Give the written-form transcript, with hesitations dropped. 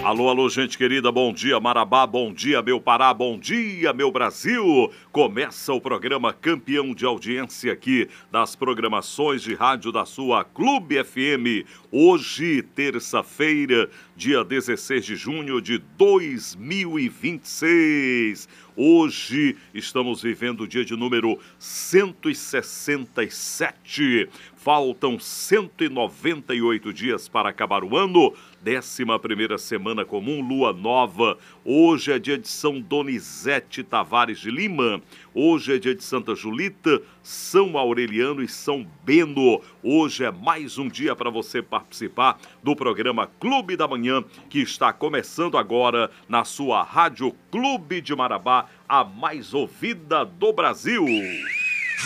Alô, alô, gente querida, bom dia Marabá, bom dia meu Pará, bom dia meu Brasil. Começa o programa campeão de audiência aqui das programações de rádio da sua Clube FM. Hoje, terça-feira, dia 16 de junho de 2026. Hoje estamos vivendo o dia de número 167. Faltam 198 dias para acabar o ano. 11ª semana comum, lua nova. Hoje é dia de São Donizete Tavares de Lima. Hoje é dia de Santa Julita, São Aureliano e São Beno. Hoje é mais um dia para você participar do programa Clube da Manhã, que está começando agora na sua Rádio Clube de Marabá, a mais ouvida do Brasil.